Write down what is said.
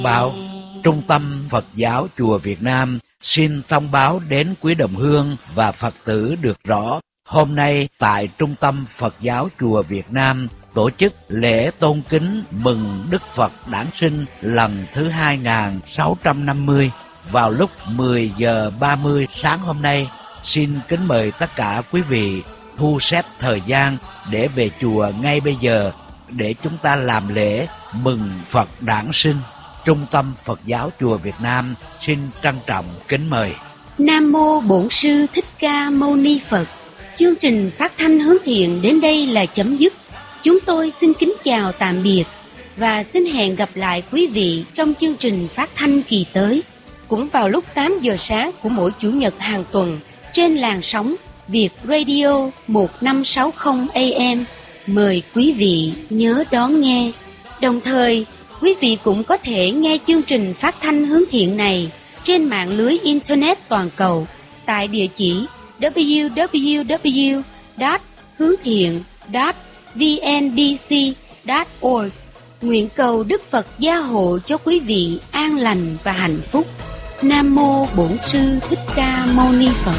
Báo Trung tâm Phật giáo Chùa Việt Nam xin thông báo đến quý đồng hương và Phật tử được rõ, hôm nay tại Trung tâm Phật giáo Chùa Việt Nam tổ chức lễ tôn kính mừng Đức Phật Đản sinh lần thứ 2650 vào lúc 10 giờ 30 sáng hôm nay. Xin kính mời tất cả quý vị thu xếp thời gian để về chùa ngay bây giờ để chúng ta làm lễ mừng Phật Đản sinh. Trung tâm Phật giáo Chùa Việt Nam xin trân trọng kính mời. Nam mô Bổn Sư Thích Ca Mâu Ni Phật. Chương trình phát thanh hướng thiện đến đây là chấm dứt. Chúng tôi xin kính chào tạm biệt và xin hẹn gặp lại quý vị trong chương trình phát thanh kỳ tới, cũng vào lúc 8 giờ sáng của mỗi Chủ nhật hàng tuần trên làn sóng Việt Radio 1560 AM. Mời quý vị nhớ đón nghe. Đồng thời, quý vị cũng có thể nghe chương trình phát thanh hướng thiện này trên mạng lưới Internet toàn cầu tại địa chỉ www.hướngthiện.vndc.org. Nguyện cầu Đức Phật gia hộ cho quý vị an lành và hạnh phúc. Nam mô Bổn Sư Thích Ca Mâu Ni Phật.